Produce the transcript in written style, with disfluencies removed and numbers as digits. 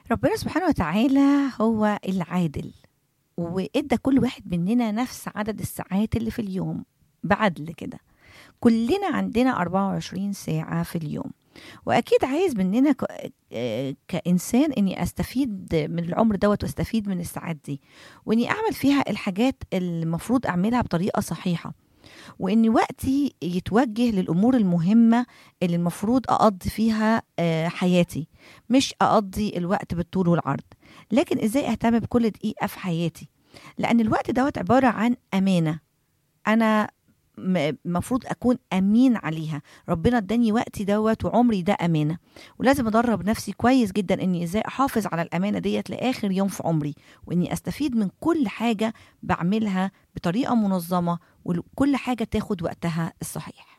ربنا سبحانه وتعالى هو العادل، وادى كل واحد مننا نفس عدد الساعات اللي في اليوم بعدل كده. كلنا عندنا 24 ساعة في اليوم، وأكيد عايز مننا كإنسان إني أستفيد من العمر دوت وأستفيد من الساعات دي، وإني أعمل فيها الحاجات اللي المفروض أعملها بطريقة صحيحة، وإن وقتي يتوجه للأمور المهمة اللي المفروض أقضي فيها حياتي، مش أقضي الوقت بالطول والعرض. لكن إزاي أهتم بكل دقيقة في حياتي؟ لأن الوقت دوت عبارة عن أمانة. أنا المفروض أكون أمين عليها. ربنا اداني وقتي دوت وعمري ده أمانة، ولازم أدرب نفسي كويس جدا إني إزاي أحافظ على الأمانة ديت لآخر يوم في عمري، وإني أستفيد من كل حاجة بعملها بطريقة منظمة، وكل حاجة تاخد وقتها الصحيح.